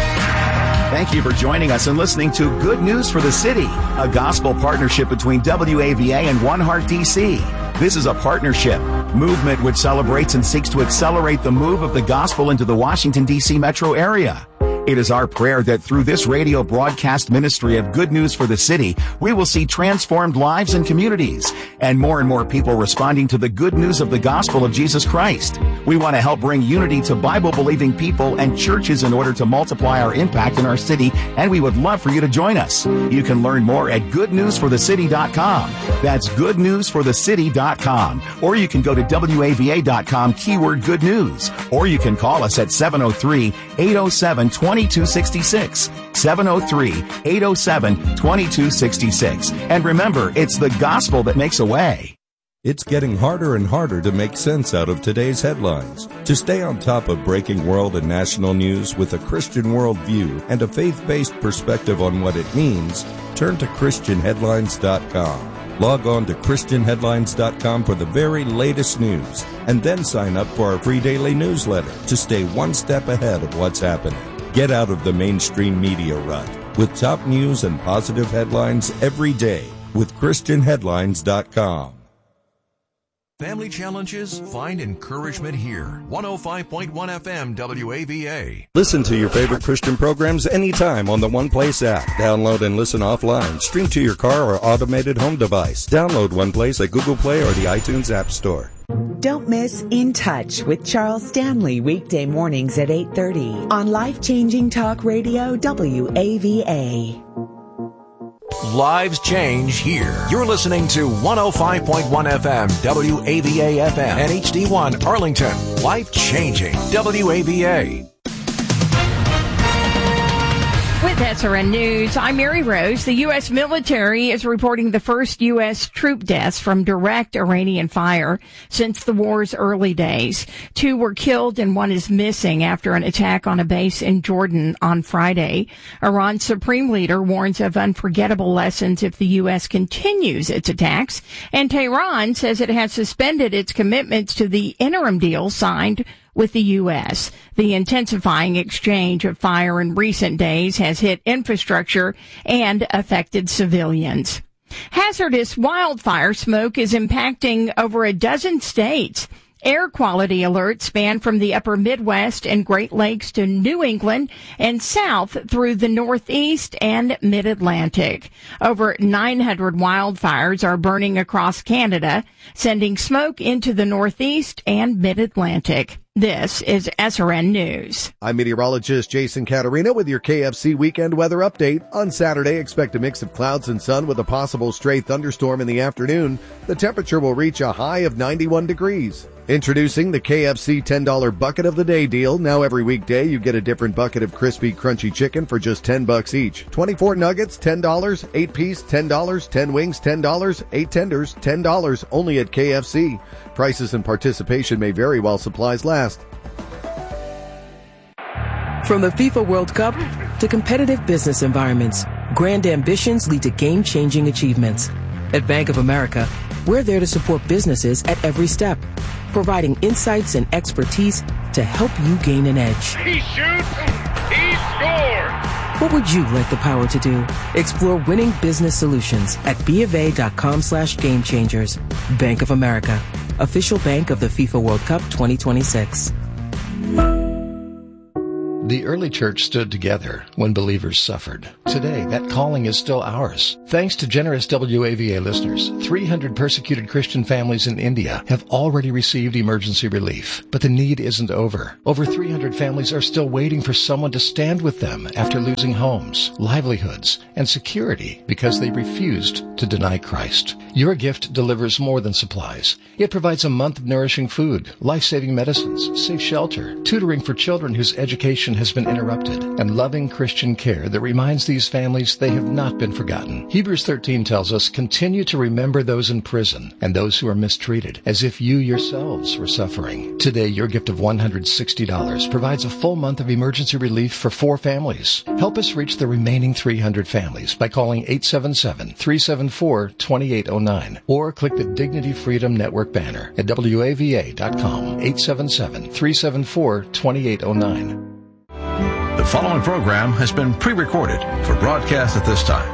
Thank you for joining us and listening to Good News for the City, a gospel partnership between W A V A and One Heart D C. This is a partnership movement which celebrates and seeks to accelerate the move of the gospel into the Washington, D C metro area. It is our prayer that through this radio broadcast ministry of Good News for the City, we will see transformed lives and communities, and more and more people responding to the good news of the gospel of Jesus Christ. We want to help bring unity to Bible-believing people and churches in order to multiply our impact in our city, and we would love for you to join us. You can learn more at good news for the city dot com. That's good news for the city dot com. Or you can go to W A V A dot com, keyword good news. Or you can call us at seven oh three, eight oh seven, two two six six, seven oh three, eight oh seven, two two six six. And remember, it's the gospel that makes a way. It's getting harder and harder to make sense out of today's headlines. To stay on top of breaking world and national news with a Christian worldview and a faith-based perspective on what it means, turn to Christian Headlines dot com. Log on to Christian Headlines dot com for the very latest news, and then sign up for our free daily newsletter to stay one step ahead of what's happening. Get out of the mainstream media rut with top news and positive headlines every day with Christian Headlines dot com. Family challenges? Find encouragement here. one oh five point one F M W A V A. Listen to your favorite Christian programs anytime on the One Place app. Download and listen offline. Stream to your car or automated home device. Download One Place at Google Play or the iTunes App Store. Don't miss In Touch with Charles Stanley weekday mornings at eight thirty on Life Changing Talk Radio W A V A. Lives change here. You're listening to one oh five point one F M W A V A F M and H D one Arlington. Life changing W A V A. With S R N News, I'm Mary Rose. The U S military is reporting the first U S troop deaths from direct Iranian fire since the war's early days. Two were killed and one is missing after an attack on a base in Jordan on Friday. Iran's supreme leader warns of unforgettable lessons if the U S continues its attacks, and Tehran says it has suspended its commitments to the interim deal signed with the U S. The intensifying exchange of fire in recent days has hit infrastructure and affected civilians. Hazardous wildfire smoke is impacting over a dozen states. Air quality alerts span from the upper Midwest and Great Lakes to New England and south through the Northeast and Mid-Atlantic. Over nine hundred wildfires are burning across Canada, sending smoke into the Northeast and Mid-Atlantic. This is S R N News. I'm meteorologist Jason Caterina with your K F C weekend weather update. On Saturday, expect a mix of clouds and sun with a possible stray thunderstorm in the afternoon. The temperature will reach a high of ninety-one degrees. Introducing the K F C ten dollar Bucket of the Day deal. Now every weekday you get a different bucket of crispy, crunchy chicken for just ten bucks each. twenty-four nuggets, ten dollars, eight piece, ten dollars, ten wings, ten dollars, eight tenders, ten dollars, only at K F C. Prices and participation may vary while supplies last. From the FIFA World Cup to competitive business environments, grand ambitions lead to game-changing achievements. At Bank of America, we're there to support businesses at every step, providing insights and expertise to help you gain an edge. He shoots, he scores! What would you like the power to do? Explore winning business solutions at bofa.com slash game changers. Bank of America, official bank of the FIFA World Cup twenty twenty-six. The early church stood together when believers suffered. Today, that calling is still ours. Thanks to generous W A V A listeners, three hundred persecuted Christian families in India have already received emergency relief. But the need isn't over. Over three hundred families are still waiting for someone to stand with them after losing homes, livelihoods, and security because they refused to deny Christ. Your gift delivers more than supplies. It provides a month of nourishing food, life-saving medicines, safe shelter, tutoring for children whose education has been interrupted, and loving Christian care that reminds these families they have not been forgotten. Hebrews thirteen tells us, continue to remember those in prison and those who are mistreated, as if you yourselves were suffering. Today, your gift of one hundred sixty dollars provides a full month of emergency relief for four families. Help us reach the remaining three hundred families by calling eight seven seven, three seven four, two eight zero nine or click the Dignity Freedom Network banner at W A V A dot com, eight seven seven, three seven four, two eight zero nine. The following program has been pre-recorded for broadcast at this time.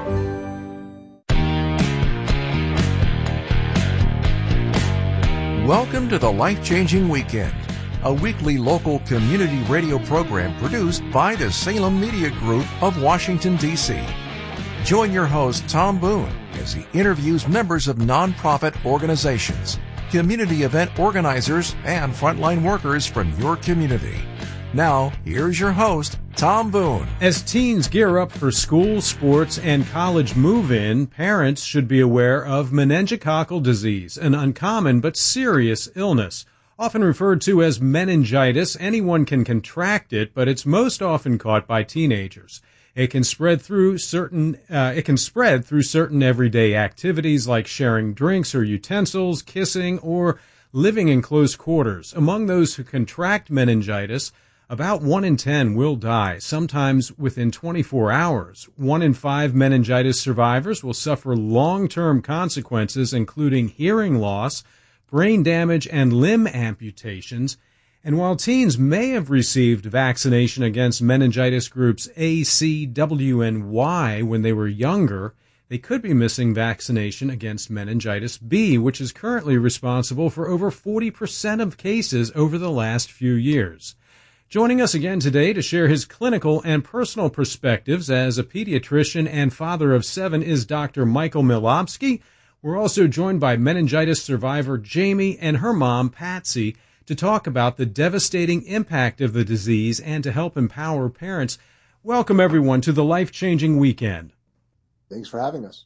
Welcome to the Life-Changing Weekend, a weekly local community radio program produced by the Salem Media Group of Washington, D C Join your host, Tom Boone, as he interviews members of nonprofit organizations, community event organizers, and frontline workers from your community. Now, here's your host, Tom Boone. As teens gear up for school, sports, and college move-in, parents should be aware of meningococcal disease, an uncommon but serious illness. Often referred to as meningitis, anyone can contract it, but it's most often caught by teenagers. It can spread through certain uh, it can spread through certain everyday activities like sharing drinks or utensils, kissing, or living in close quarters. Among those who contract meningitis, about one in ten will die, sometimes within twenty-four hours. One in five meningitis survivors will suffer long-term consequences, including hearing loss, brain damage, and limb amputations. And while teens may have received vaccination against meningitis groups A, C, W, and Y when they were younger, they could be missing vaccination against meningitis B, which is currently responsible for over forty percent of cases over the last few years. Joining us again today to share his clinical and personal perspectives as a pediatrician and father of seven is Doctor Michael Milobsky. We're also joined by meningitis survivor Jamie and her mom, Patsy, to talk about the devastating impact of the disease and to help empower parents. Welcome, everyone, to the Life-Changing Weekend. Thanks for having us.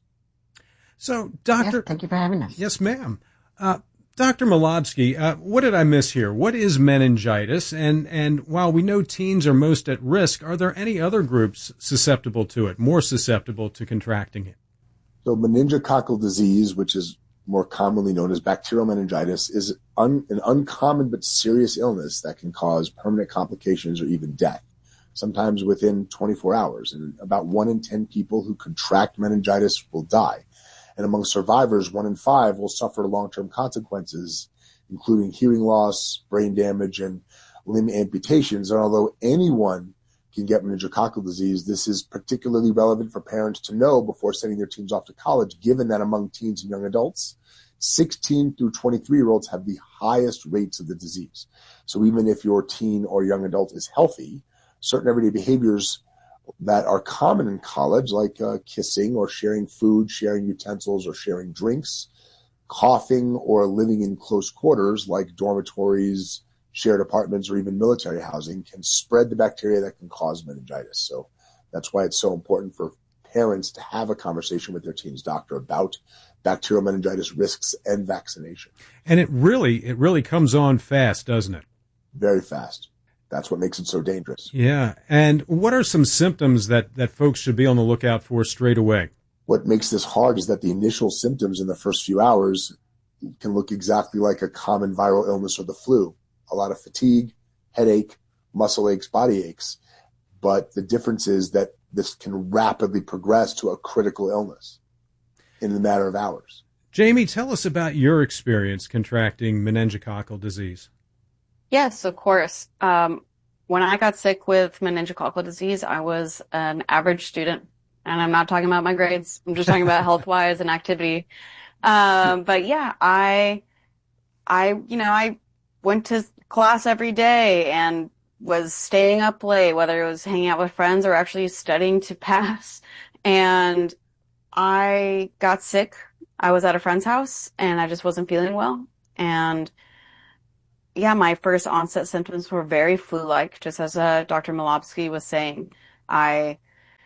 So, Doctor... Yes, thank you for having us. Yes, ma'am. Uh, Doctor Milobsky, uh, what did I miss here? What is meningitis? And, and while we know teens are most at risk, are there any other groups susceptible to it, more susceptible to contracting it? So meningococcal disease, which is more commonly known as bacterial meningitis, is un, an uncommon but serious illness that can cause permanent complications or even death, sometimes within twenty-four hours. And about one in ten people who contract meningitis will die. And among survivors, one in five will suffer long-term consequences, including hearing loss, brain damage, and limb amputations. And although anyone can get meningococcal disease, this is particularly relevant for parents to know before sending their teens off to college, given that among teens and young adults, sixteen through twenty-three-year-olds have the highest rates of the disease. So even if your teen or young adult is healthy, certain everyday behaviors that are common in college, like uh, kissing or sharing food, sharing utensils or sharing drinks, coughing or living in close quarters like dormitories, shared apartments or even military housing can spread the bacteria that can cause meningitis. So that's why it's so important for parents to have a conversation with their teen's doctor about bacterial meningitis risks and vaccination. And it really, it really comes on fast, doesn't it? Very fast. That's what makes it so dangerous. Yeah. And what are some symptoms that, that folks should be on the lookout for straight away? What makes this hard is that the initial symptoms in the first few hours can look exactly like a common viral illness or the flu. A lot of fatigue, headache, muscle aches, body aches. But the difference is that this can rapidly progress to a critical illness in a matter of hours. Jamie, tell us about your experience contracting meningococcal disease. Yes, of course. Um, when I got sick with meningococcal disease, I was an average student. And I'm not talking about my grades. I'm just talking about health-wise and activity. Um, but yeah, I, I, you know, I went to class every day and was staying up late, whether it was hanging out with friends or actually studying to pass. And I got sick. I was at a friend's house and I just wasn't feeling well. And yeah, my first onset symptoms were very flu-like, just as uh, Doctor Malofsky was saying. I,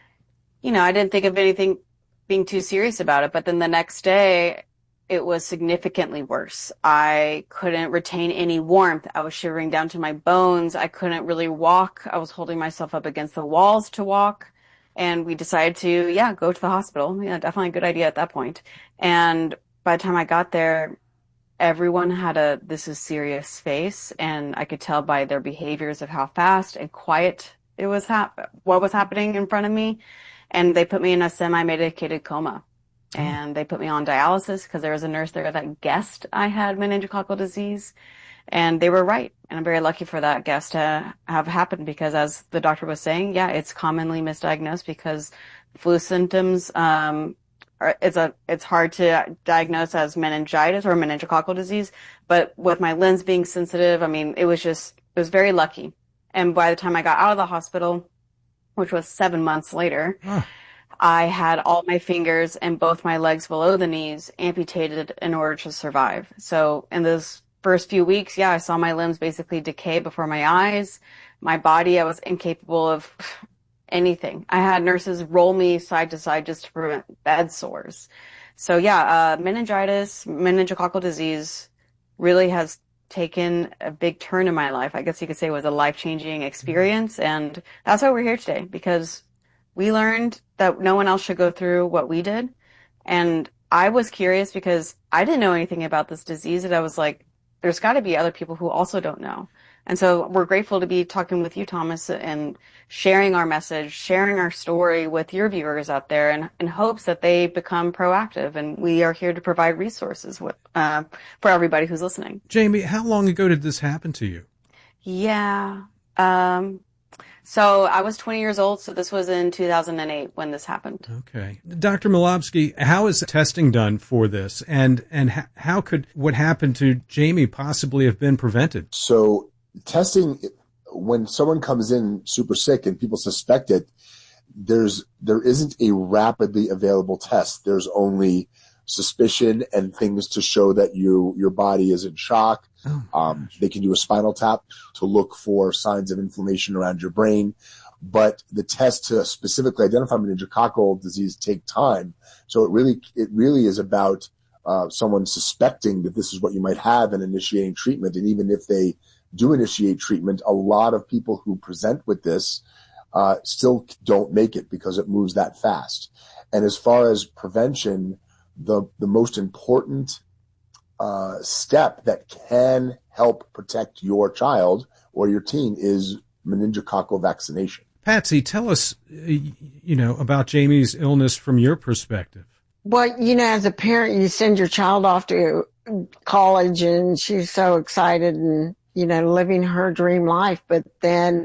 you know, I didn't think of anything being too serious about it, but then the next day it was significantly worse. I couldn't retain any warmth. I was shivering down to my bones. I couldn't really walk. I was holding myself up against the walls to walk. And we decided to, yeah, go to the hospital. Yeah, definitely a good idea at that point. And by the time I got there, everyone had a, this is serious face. And I could tell by their behaviors of how fast and quiet it was, hap- what was happening in front of me. And they put me in a semi-medicated coma. And they put me on dialysis because there was a nurse there that guessed I had meningococcal disease. And they were right. And I'm very lucky for that guess to have happened because, as the doctor was saying, yeah, it's commonly misdiagnosed because flu symptoms, um, are, it's a, it's hard to diagnose as meningitis or meningococcal disease. But with my lens being sensitive, I mean, it was just, it was very lucky. And by the time I got out of the hospital, which was seven months later, huh. I had all my fingers and both my legs below the knees amputated in order to survive. So in those first few weeks, yeah, I saw my limbs basically decay before my eyes. My body, I was incapable of anything. I had nurses roll me side to side just to prevent bed sores. So yeah, uh, meningitis, meningococcal disease really has taken a big turn in my life. I guess you could say it was a life-changing experience. And that's why we're here today, because we learned that no one else should go through what we did. And I was curious because I didn't know anything about this disease. And I was like, there's got to be other people who also don't know. And so we're grateful to be talking with you, Thomas, and sharing our message, sharing our story with your viewers out there in, in hopes that they become proactive. And we are here to provide resources with, uh, for everybody who's listening. Jamie, how long ago did this happen to you? Yeah. Um, So I was twenty years old, so this was in two thousand eight when this happened. Okay. Doctor Malofsky, how is testing done for this? And and how could what happened to Jamie possibly have been prevented? So testing, when someone comes in super sick and people suspect it, there's there isn't a rapidly available test. There's only suspicion and things to show that you your body is in shock. Oh, um, they can do a spinal tap to look for signs of inflammation around your brain, but the test to specifically identify meningococcal disease take time. So it really it really is about uh, someone suspecting that this is what you might have and initiating treatment. And even if they do initiate treatment, a lot of people who present with this uh, still don't make it because it moves that fast. And as far as prevention, the the most important uh, step that can help protect your child or your teen is meningococcal vaccination. Patsy, tell us, you know, about Jamie's illness from your perspective. Well, you know, as a parent, you send your child off to college and she's so excited and, you know, living her dream life. But then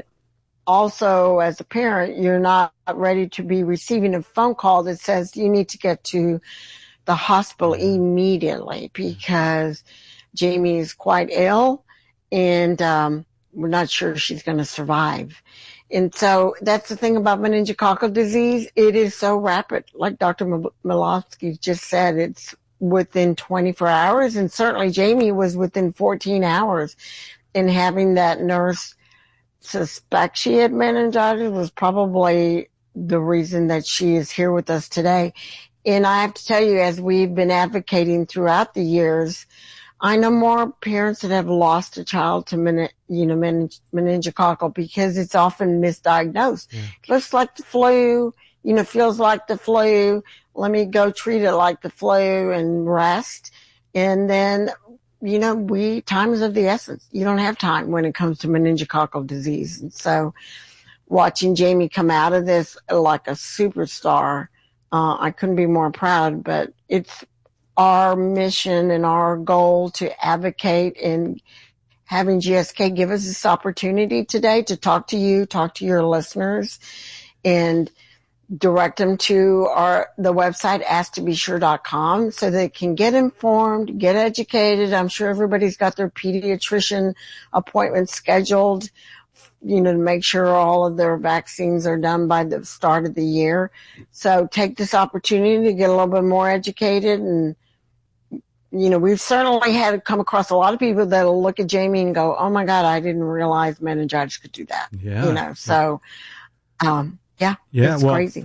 also as a parent, you're not ready to be receiving a phone call that says you need to get to the hospital immediately because Jamie is quite ill and um, we're not sure she's going to survive. And so that's the thing about meningococcal disease. It is so rapid. Like Doctor Malofsky just said, it's within twenty-four hours. And certainly Jamie was within fourteen hours. in having that nurse suspect she had meningitis was probably the reason that she is here with us today. And I have to tell you, as we've been advocating throughout the years, I know more parents that have lost a child to men, you know, men, meningococcal because it's often misdiagnosed. Yeah. Looks like the flu, you know, feels like the flu. Let me go treat it like the flu and rest. And then, you know, we, time is of the essence. You don't have time when it comes to meningococcal disease. And so watching Jamie come out of this like a superstar, uh, I couldn't be more proud, but it's our mission and our goal to advocate, and having G S K give us this opportunity today to talk to you, talk to your listeners, and direct them to our the website ask to be sure dot com so they can get informed, get educated. I'm sure everybody's got their pediatrician appointments scheduled, you know, to make sure all of their vaccines are done by the start of the year. So take this opportunity to get a little bit more educated. And you know, we've certainly had come across a lot of people that'll look at Jamie and go, oh my God, I didn't realize meningitis could do that. Yeah. You know, so, um, yeah, yeah, it's well, crazy.